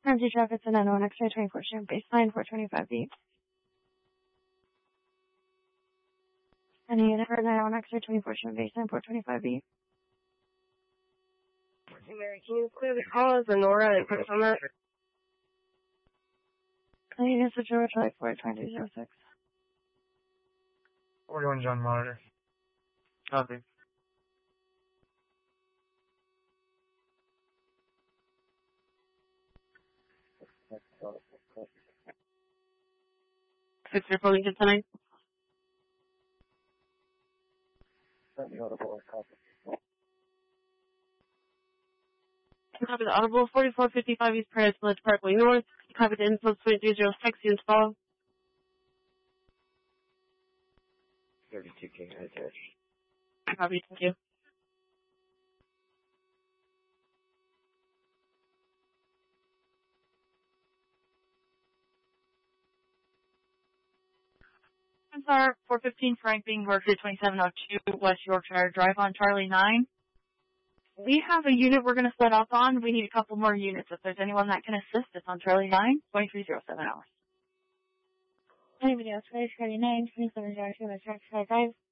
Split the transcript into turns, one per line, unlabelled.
Empty traffic to 901 X-ray 24 baseline 425B. Any unit for 901 X-ray 24 baseline 425B.
Mary, can you clear the call as a Nora and put us on that?
You can switch over to like 42006.
41 John monitor.
Copy. Six reporting to tonight. Copy the audible 4455 East Paradise Village Parkway North. Copy the info 2030 you install.
32K high touch.
Copy, thank you.
Star 415 Frank being Mercury 2702 West Yorkshire Drive on Charlie 9. We have a unit we're going to set up on. We need a couple more units. If there's anyone that can assist us on Charlie 9, 2307 hours.
Anybody else ready? Charlie 9, 2702 West Yorkshire Drive.